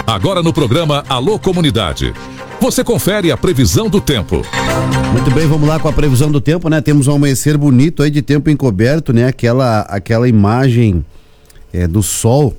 Agora no programa Alô Comunidade. Você confere a previsão do tempo. Muito bem, vamos lá com a previsão do tempo, né? Temos um amanhecer bonito aí de tempo encoberto, né? Aquela imagem do sol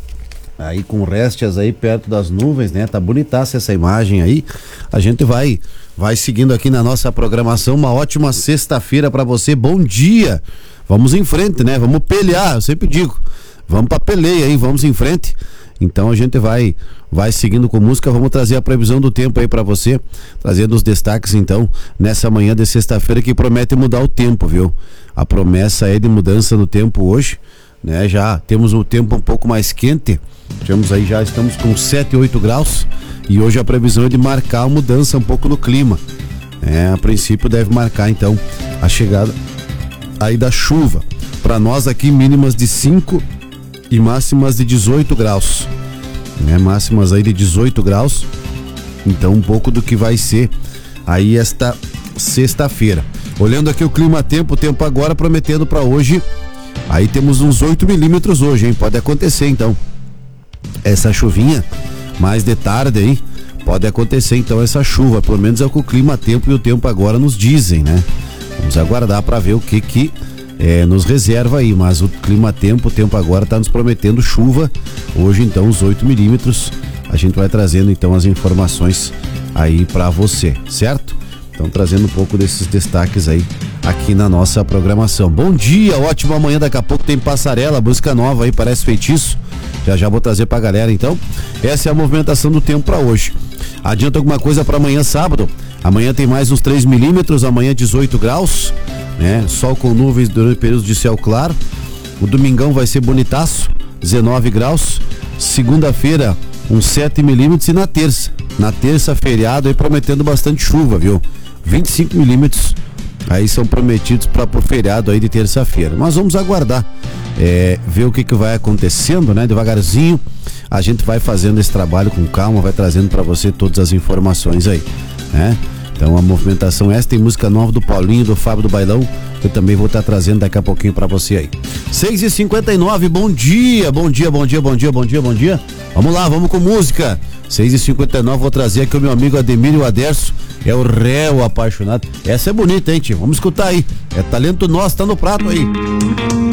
aí com restes aí perto das nuvens, né? Tá bonitaça essa imagem aí. A gente vai seguindo aqui na nossa programação. Uma ótima sexta-feira para você. Bom dia. Vamos em frente, né? Vamos pelear, eu sempre digo. Vamos pra peleia aí, vamos em frente. Então a gente vai seguindo com música. Vamos trazer a previsão do tempo aí para você, trazendo os destaques então nessa manhã de sexta-feira que promete mudar o tempo, viu? A promessa é de mudança do tempo hoje, né? Já temos o tempo um pouco mais quente. Já estamos com 7, 8 graus e hoje a previsão é de marcar a mudança um pouco no clima. A princípio deve marcar então a chegada aí da chuva. Para nós aqui mínimas de 5 e máximas de 18 graus, né? Máximas aí de 18 graus, então um pouco do que vai ser aí esta sexta-feira. Olhando aqui o clima-tempo, o tempo agora prometendo para hoje, aí temos uns 8 milímetros hoje, hein? Pode acontecer então, essa chuvinha, mais de tarde aí, pode acontecer então essa chuva, pelo menos é o que o clima-tempo e o tempo agora nos dizem, né? Vamos aguardar para ver o que nos reserva aí, mas o clima-tempo, o tempo agora está nos prometendo chuva. Hoje então os 8 milímetros, a gente vai trazendo então as informações aí para você, certo? Então trazendo um pouco desses destaques aí aqui na nossa programação. Bom dia, ótima manhã, daqui a pouco tem Passarela, música nova aí, parece feitiço. Já vou trazer pra galera então. Essa é a movimentação do tempo para hoje. Adianta alguma coisa para amanhã sábado? Amanhã tem mais uns 3 milímetros, amanhã 18 graus, né? Sol com nuvens durante períodos de céu claro. O domingão vai ser bonitaço, 19 graus. Segunda-feira, uns 7 milímetros e na terça feriado aí prometendo bastante chuva, viu? 25 milímetros aí são prometidos para o feriado aí de terça-feira. Mas vamos aguardar, ver o que vai acontecendo, né? Devagarzinho a gente vai fazendo esse trabalho com calma, vai trazendo para você todas as informações aí, né? Então a movimentação essa, tem música nova do Paulinho, do Fábio do Bailão, que eu também vou estar trazendo daqui a pouquinho para você aí. 6h59, bom dia. Vamos lá, vamos com música. 6h59, vou trazer aqui o meu amigo Ademir Aderso, é o réu apaixonado. Essa é bonita, hein, tio? Vamos escutar aí. É talento nosso, tá no prato aí.